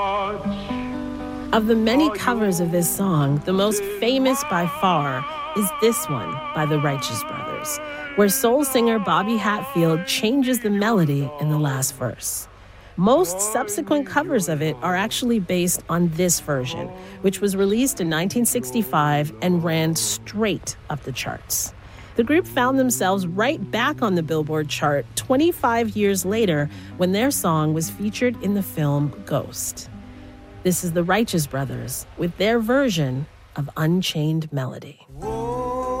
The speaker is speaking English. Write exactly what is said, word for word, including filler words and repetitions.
Of the many covers of this song, the most famous by far is this one by the Righteous Brothers, where soul singer Bobby Hatfield changes the melody in the last verse. Most subsequent covers of it are actually based on this version, which was released in nineteen sixty-five and ran straight up the charts. The group found themselves right back on the Billboard chart twenty-five years later when their song was featured in the film Ghost. This is the Righteous Brothers with their version of Unchained Melody. Whoa.